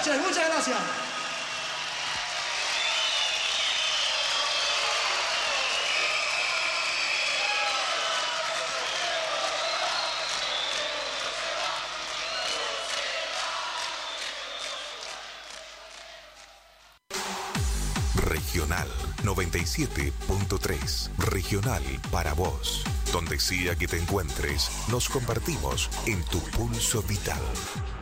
noches, muchas gracias. Regional 97.3. Regional para vos. Donde sea que te encuentres, nos compartimos en tu pulso vital.